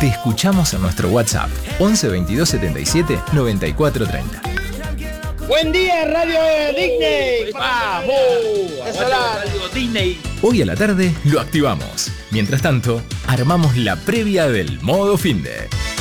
Te escuchamos en nuestro WhatsApp 11 22 77 94 30. Buen día, Radio Disney. ¡Vamos! Radio Disney. Hoy a la tarde lo activamos. Mientras tanto, armamos la previa del modo finde.